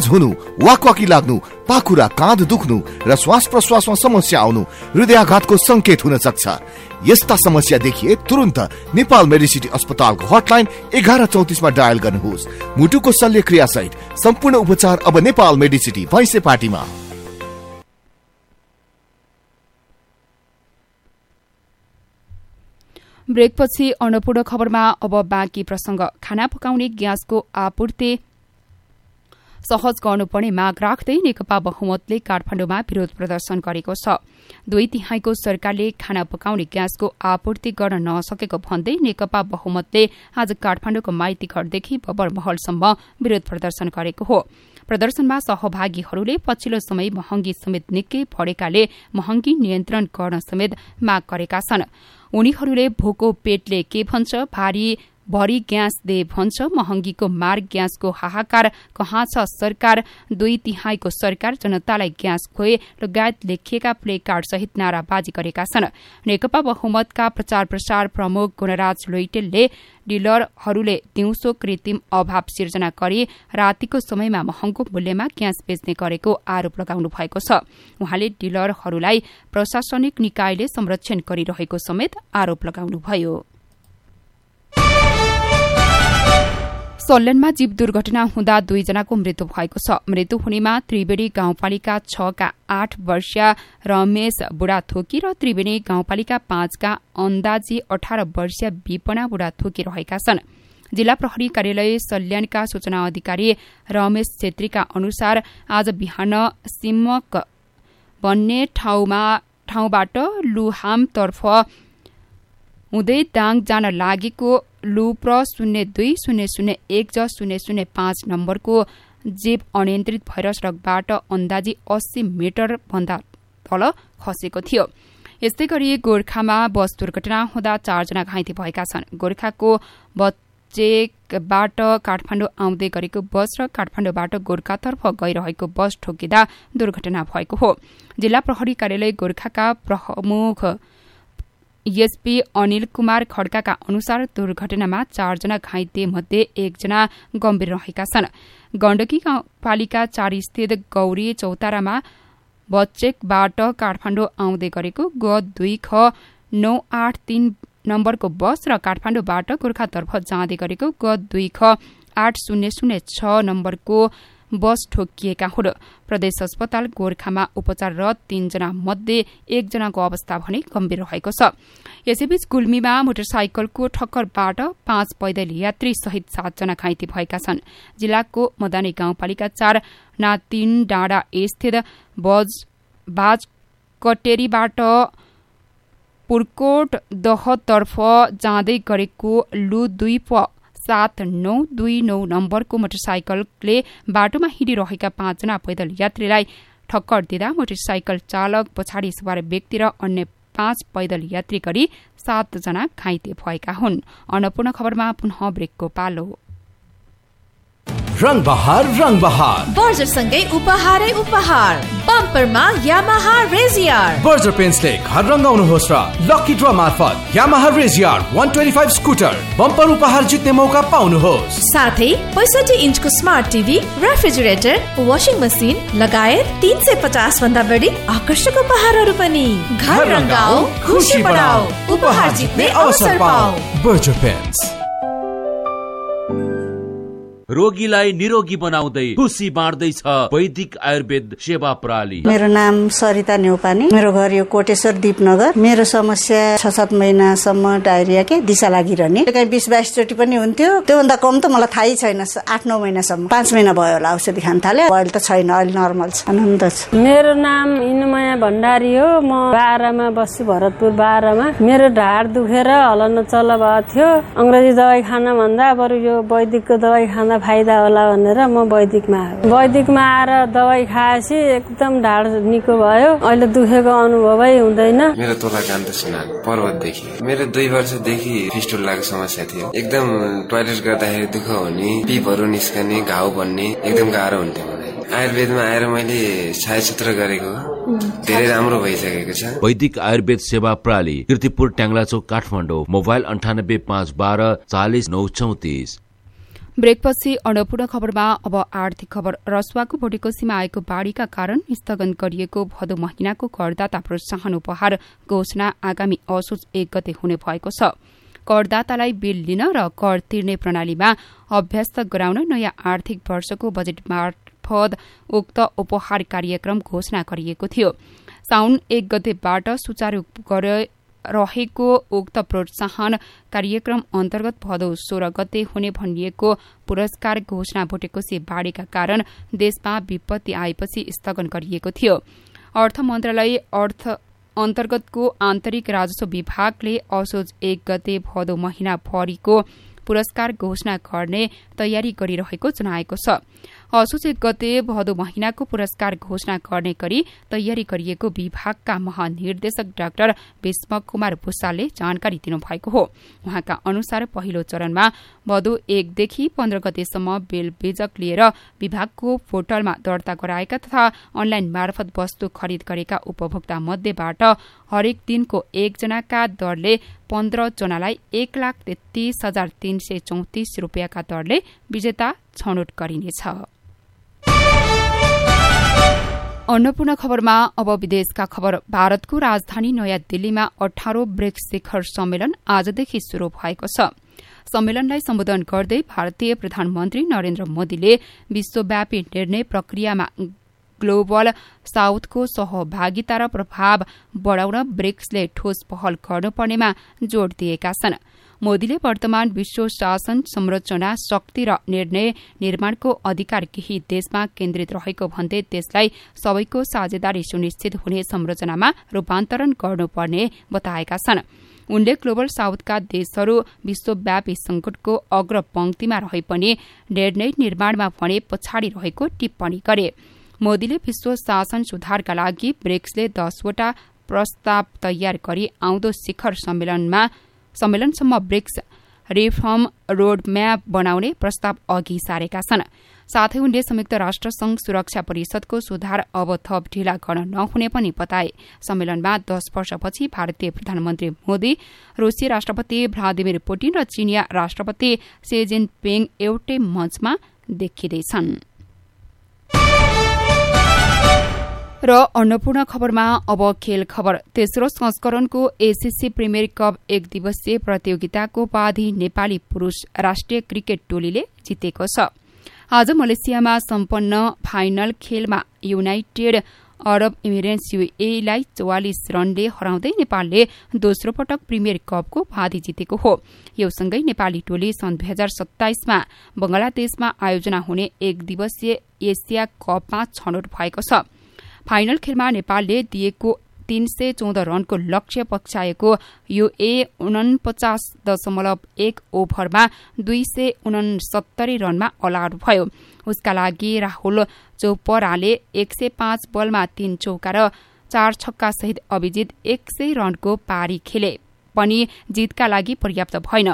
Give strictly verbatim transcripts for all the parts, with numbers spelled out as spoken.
तेज हुनु, वाकवाकी लाग्नु, पाखुरा काँध दुख्नु र श्वास प्रश्वासमा समस्या आउनु हृदयाघातको संकेत हुन सक्छ। यस्ता समस्या देखिए तुरन्त नेपाल मेडिसिटी अस्पतालको हटलाइन एघार चौतिसमा डायल गर्नुहोस्। मुटुको शल्यक्रिया सहित सम्पूर्ण उपचार अब नेपाल मेडिसिटी भैँसेपाटीमा। ब्रेकपछि अन्नपूर्ण खबरमा अब बाँकी प्रसंग। खाना पकाउने ग्यासको आपूर्ति सहज गर्नुपर्ने माग राख्दै नेकपा बहुमतले काठमाडौँमा विरोध प्रदर्शन गरेको छ। दुई तिहाईको सरकारले खाना पकाउने ग्यासको आपूर्ति गर्न नसकेको भन्दै नेकपा बहुमतले आज काठमाडौँको माइतीघरदेखि बबर महलसम्म विरोध प्रदर्शन गरेको हो। प्रदर्शनमा सहभागीहरूले पछिल्लो समय महँगी समेत निकै बढेकाले महँगी नियन्त्रण गर्न समेत माग गरेका छन्। उनीहरूले भोको पेटले के भन्छ, भारी भरी ग्यास दे भन्छ, महँगीको मार, ग्यासको हाहाकार, कहाँ छ सरकार, दुई तिहाईको सरकार, जनतालाई ग्यास खोए लगायत लेखिएका प्ले कार्ड सहित नाराबाजी गरेका छन्। नेकपा बहुमतका प्रचार प्रसार प्रमुख गुणराज लुइटेलले डिलरहरूले दिउँसो कृत्रिम अभाव सिर्जना गरी रातिको समयमा महँगो मूल्यमा ग्यास बेच्ने गरेको आरोप लगाउनु भएको छ। उहाँले डिलरहरूलाई प्रशासनिक निकायले संरक्षण गरिरहेको समेत आरोप लगाउनुभयो। सल्यानमा जीव दुर्घटना हुँदा दुईजनाको मृत्यु भएको छ। मृत्यु हुनेमा त्रिवेणी गाउँपालिका छ का आठ वर्षीय रमेश बुढाथोकी र त्रिवेणी गाउँपालिका पाँच का अन्दाजी अठार वर्षीय विपना बुढाथोकी रहेका छन्। जिल्ला प्रहरी कार्यालय सल्यानका सूचना अधिकारी रमेश छेत्रीका अनुसार आज बिहान सिमक भन्ने ठाउँमा ठाउँबाट लुहामतर्फ हुँदै दाङ जान लागेको लुप्र शून्य दुई शून्य शून्य एक ज शून्य शून्य पाँच नम्बरको जीप अनियन्त्रित भएर सड़कबाट अन्दाजी अस्सी मिटर भन्दा तल खसेको थियो। यस्तै गरी गोर्खामा बस दुर्घटना हुँदा चारजना घाइते भएका छन्। गोर्खाको बच्चेकबाट काठमाडौँ आउँदै गरेको बस र काठमाडौँबाट गोर्खातर्फ गइरहेको बस ठोकिँदा दुर्घटना भएको हो। जिल्ला प्रहरी कार्यालय गोर्खाका प्रमुख एसपी अनिल कुमार खड्काका अनुसार दुर्घटनामा चारजना घाइते मध्ये एकजना गम्भीर रहेका छन्। गण्डकी गाउँपालिका चार स्थित गौरी चौतारामा बच्चेकबाट काठमाडौँ आउँदै गरेको ग दुई ख नौ आठ तीन नम्बरको बस र काठमाडौँबाट गोर्खातर्फ जाँदै गरेको ग दुई ख आठ शून्य शून्य छ नम्बरको बस ठोकिएका हुन्। प्रदेश अस्पताल गोर्खामा उपचाररत तीनजना मध्ये एकजनाको अवस्था भने गम्भीर रहेको छ। यसैबीच गुल्मीमा मोटरसाइकलको ठक्करबाट पाँच पैदल यात्री सहित सातजना घाइते भएका छन्। जिल्लाको मदानी गाउँपालिका चार नातिन डाँडा स्थित बाज कटेरीबाट पुर्कोट दहतर्फ जाँदै गरेको लु दुई प सात नौ दुई नौ नम्बरको मोटरसाइकलले बाटोमा हिँडिरहेका पाँचजना पैदल यात्रीलाई ठक्कर दिँदा मोटरसाइकल चालक, पछाडि सवार व्यक्ति र अन्य पाँच पैदल यात्री गरी सातजना घाइते भएका हुन्। अन्नपूर्ण खबरमा पुनः ब्रेकको पालो। रंग बहार रंग बहार बर्जर सँगै उपहारै उपहार बम्परमा यामाहा रेजियर। बर्जर पेन्ट्सले घर रंगाउनुहोस् र लकी ड्र मार्फत यामाहा रेजियर एक सय पच्चीस स्कुटर बम्पर उपहार जित्ने मौका पाउनुहोस्। साथै पैंसठी इन्चको smart TV, refrigerator, washing machine लगायत तीन सय पचास भन्दा बढी आकर्षक उपहारहरू पनि। घर रंगाऊ, खुशी बढाऊ, उपहार जित्ने अवसर पाऊ। Berger paints. रोगीलाई निरोगी बनाउँदै खुशी बाँड्दैछ वैदिक आयुर्वेद सेवा प्रणाली। मेरो नाम सरिता न्यौपाने, मेरो घर यो कोटेश्वर दीपनगर। मेरो समस्या छ सात महिनासम्म डायरिया के दिशा लागिरहने, कहीँ बिस बाइस चोटि पनि हुन्थ्यो। त्योभन्दा कम त मलाई थाहै छैन। आठ नौ महिनासम्म, पाँच महिना भयो होला औषधि खान थाले। अहिले त छैन, अहिले नर्मल छ, आनन्द छ। मेरो नाम इनुमाया भण्डारी हो। म बाह्रमा बस्छु, भरतपुर बाह्रमा। मेरो ढाड दुखेर हल्न चल्न भएको थियो। अंग्रेजी दबाई खान भन्दा बरु यो वैदिकको दबाई खाँदा फाइदा होला भनेर म वैदिकमा आएँ। वैदिकमा आएर दबाई खाएपछि एकदम ढाड निको भयो। अहिले दुखेको अनुभवै हुँदैन। मेरो तोलाकान्त सुनाल पर्वतदेखि। मेरो दुई वर्षदेखि फिस्टुलाको समस्या थियो। एकदम टोयलेट गर्दाखेरि दुःख हुने, पिपहरू निस्कने, घाउ बन्ने एकदम गाह्रो हुन्थ्यो मलाई। आयुर्वेदमा आएर मैले छायाचित्र गरेको धेरै राम्रो भइसकेको छ। वैदिक आयुर्वेद सेवा प्रणाली, कीर्तिपुर ट्याङ्ला चौक, काठमाडौँ। मोबाइल अन्ठानब्बे पाँच बाह्र चालिस नौ चौतिस। ब्रेकपछि अन्नपूर्ण खबरमा अब आर्थिक खबर। रसुवाको भोटेकोसीमा आएको बाढ़ीका कारण स्थगन गरिएको भदौ महिनाको करदाता प्रोत्साहन उपहार घोषणा आगामी असोज एक गते हुने भएको छ। करदातालाई बिल लिन र कर तिर्ने प्रणालीमा अभ्यस्त गराउन नयाँ आर्थिक वर्षको बजेट मार्फत उक्त उपहार कार्यक्रम घोषणा गरिएको थियो। साउन एक गतेबाट सुचारू रहेको उक्त प्रोत्साहन कार्यक्रम अन्तर्गत भदौ सोह्र गते हुने भनिएको पुरस्कार घोषणा भोटेकोसी बाढ़ीका कारण देशमा विपत्ति आएपछि स्थगन गरिएको थियो। अर्थ मन्त्रालय अर्थ अन्तर्गतको आन्तरिक राजस्व विभागले असोज एक गते भदौ महिनाभरिको पुरस्कार घोषणा गर्ने तयारी गरिरहेको जनाएको छ। असोज एक गते भदौ महिनाको पुरस्कार घोषणा गर्ने गरी तयारी गरिएको विभागका महानिर्देशक डाक्टर भीष्म कुमार भूषालले जानकारी दिनुभएको हो। उहाँका अनुसार पहिलो चरणमा भदौ एकदेखि पन्ध्र गतेसम्म बिल बेजक लिएर विभागको पोर्टलमा दर्ता गराएका तथा अनलाइन मार्फत वस्तु खरिद गरेका उपभोक्ता मध्येबाट हरेक दिनको एकजनाका दरले पन्ध्र जनालाई एक लाख तेत्तीस हजार तीन सय चौतिस रूपियाँका दरले विजेता छनौट गरिनेछ। अन्नपूर्ण खबरमा अब विदेशका खबर। भारतको राजधानी नयाँ दिल्लीमा अठारौं ब्रिक्स शिखर सम्मेलन आजदेखि शुरू भएको छ। सम्मेलनलाई सम्बोधन गर्दै भारतीय प्रधानमन्त्री नरेन्द्र मोदीले विश्वव्यापी निर्णय प्रक्रियामा ग्लोबल साउथको सहभागिता र प्रभाव बढ़ाउन ब्रिक्सले ठोस पहल गर्नुपर्नेमा जोड़ दिएका छन्। मोदीले वर्तमान विश्व शासन संरचना शक्ति र निर्णय निर्माणको अधिकार केही देशमा केन्द्रित रहेको भन्दै त्यसलाई सबैको साझेदारी सुनिश्चित हुने संरचनामा रूपान्तरण गर्नुपर्ने बताएका छन्। उनले ग्लोबल साउथका देशहरू विश्वव्यापी संकटको अग्रपंक्तिमा रहे पनि निर्णय निर्माणमा भने पछाडि रहेको टिप्पणी गरे। मोदीले विश्व शासन सुधारका लागि ब्रिक्सले दसवटा प्रस्ताव तयार गरी आउँदो शिखर सम्मेलनमा सम्मेलनसम्म ब्रिक्स रिफर्म रोडम्याप बनाउने प्रस्ताव अघि सारेका छन्। साथै उनले संयुक्त राष्ट्र संघ सुरक्षा परिषदको सुधार अब थप ढिला गर्न नहुने पनि बताए। सम्मेलनमा दश वर्षपछि भारतीय प्रधानमन्त्री मोदी, रूसी राष्ट्रपति भ्लादिमिर पुटिन र चीनिया राष्ट्रपति शी जिनपिङ एउटै मञ्चमा देखिँदैछन्। र अन्नपूर्ण खबरमा अब खेल खबर। तेस्रो संस्करणको एसीसी प्रिमियर कप एक दिवसीय प्रतियोगिताको उपाधि नेपाली पुरूष राष्ट्रिय क्रिकेट टोलीले जितेको छ। आज मलेसियामा सम्पन्न फाइनल खेलमा युनाइटेड अरब इमिरेट्स यूएईलाई चौवालिस रनले हराउँदै नेपालले दोस्रो पटक प्रिमियर कपको उपाधि जितेको हो। यो सँगै नेपाली टोली सन् दुई हजार सत्ताइसमा बंगलादेशमा आयोजना हुने एक दिवसीय एसिया कपमा छनौट भएको छ। फाइनल खेलमा नेपालले दिएको तीन सय चौध रनको लक्ष्य पछ्याएको यूए उनपचास दशमलव एक ओभरमा दुई सय उनसत्तरी रनमा अल आउट भयो। उसका लागि राहुल चोपड़ाले एक सय पाँच बलमा तीन चौका र चार छक्का सहित अभिजित एक सय रनको पारी खेले पनि जितका लागि पर्याप्त भएन।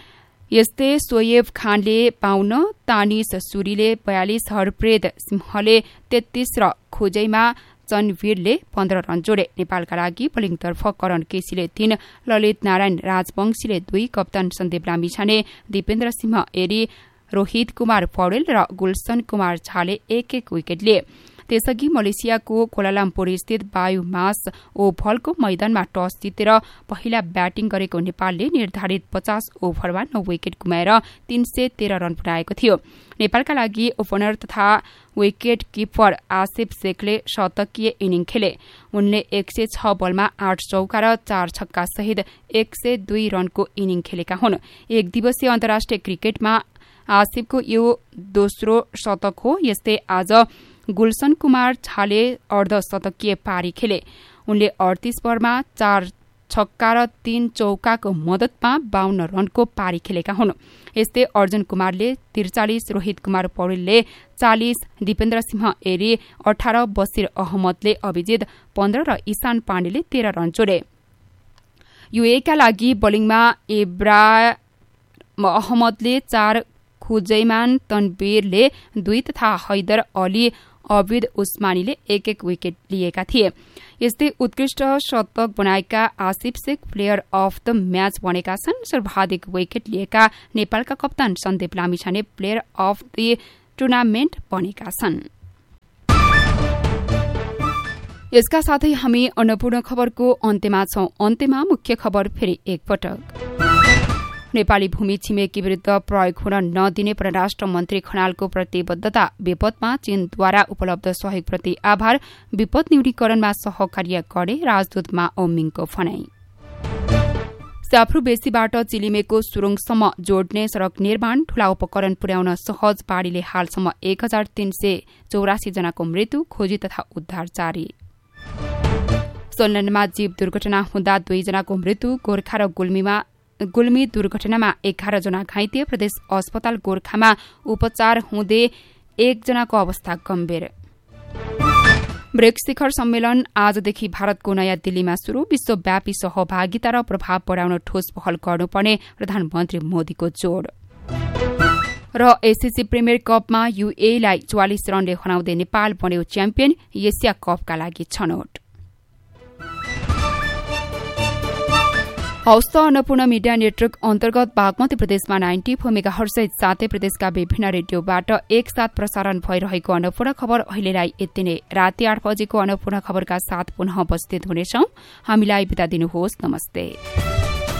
यस्तै सोएब खानले बाउन्न, तानिस सुरीले बयालिस, हरप्रेत सिंहले तेत्तीस र खोजैमा चनवीरले पन्ध्र रन जोडे। नेपालका लागि बोलिङतर्फ करण केसीले तीन, ललित नारायण राजवंशीले दुई, कप्तान सन्दीप लामिछाने, दिपेन्द्र सिंह एरी, रोहित कुमार पौडेल र गुलशन कुमार झाले एक एक विकेट लिए। त्यसअघि मलेसियाको कोलालम्पुर स्थित बायोमास ओभलको मैदानमा टस जितेर पहिला ब्याटिङ गरेको नेपालले निर्धारित पचास ओभरमा नौ विकेट गुमाएर तीन सय तेह्र रन बनाएको थियो। नेपालका लागि ओपनर तथा विकेट किपर आसिफ शेखले शतकीय इनिङ खेले। उनले एक सय छ बलमा आठ चौका र चार छक्का सहित एक सय दुई रनको इनिङ खेलेका हुन्। एक दिवसीय अन्तर्राष्ट्रिय क्रिकेटमा आसिफको यो दोस्रो शतक हो। यस्तै आज गुलशन कुमार झाले अर्धशतकीय पारी खेले। उनले अडतीस बलमा चार छक्का र तीन चौकाको मदतमा बाहन्न रनको पारी खेलेका हुन्। यस्तै अर्जुन कुमारले त्रिचालिस, रोहित कुमार पौडेलले चालिस, दिपेन्द्र सिंह एरी अठार, बसिर अहमदले अभिजित पन्ध्र र ईशान पाण्डेले तेह्र रन जोडे। यूएका लागि बोलिङमा इब्राहिम अहमदले चार, खुजैमान तनवीरले दुई तथा हैदर अली अबिद उस्मानीले एक एक विकेट लिएका थिए। यस्तै उत्कृष्ट शतक बनाएका Asif Sheikh player of the match बनेका छन्। सर्वाधिक विकेट लिएका नेपालका कप्तान Sandeep Lamichhane player of the tournament बनेका छन्। यसका साथै हामी अन्नपूर्ण खबरको अन्त्यमा छौं। अन्त्यमा मुख्य खबर फेरि एकपटक। नेपाली भूमि छिमेकी विरूद्ध प्रयोग हुन नदिने परराष्ट्र मन्त्री खनालको प्रतिबद्धता। विपदमा चीनद्वारा उपलब्ध सहयोगप्रति आभार। विपद न्यूनीकरणमा सहकार्य गर्ने राजदूत मा ओमिङको भनाई। स्याफ्रू बेसीबाट चिलिमेको सुरुङसम्म जोड्ने सड़क निर्माण ठूला उपकरण पुर्याउन सहज। बाढ़ीले हालसम्म एक हजार तीन सय चौरासी जनाको मृत्यु। खोजी तथा उद्धार जारी। सोलनमा जीव दुर्घटना हुँदा दुईजनाको मृत्यु। गोर्खा र गुल्मीमा गुल्मी दुर्घटनामा एघार जना घाइते। प्रदेश अस्पताल गोर्खामा उपचार हुँदै एकजनाको अवस्था गम्भीर। ब्रिक्स शिखर सम्मेलन आजदेखि भारतको नयाँ दिल्लीमा शुरू। विश्वव्यापी सहभागिता र प्रभाव बढ़ाउन ठोस पहल गर्नुपर्ने प्रधानमन्त्री मोदीको जोड़। र एसीसी प्रिमियर कपमा यूएईलाई चौवालिस रनले हराउँदै नेपाल बन्यो च्याम्पियन। एसिया कपका लागि छनौट। हौस् त अन्नपूर्ण मिडिया नेटवर्क अन्तर्गत बागमती प्रदेशमा नाइन्टी फोर मेगा हर्सहित सातै प्रदेशका विभिन्न रेडियोबाट एकसाथ प्रसारण भइरहेको अन्नपूर्ण खबर अहिलेलाई यति नै। राति आठ बजेको अन्नपूर्ण खबरका साथ पुनः उपस्थित हुनेछौं। हामीलाई बिदा दिनुहोस्। नमस्ते।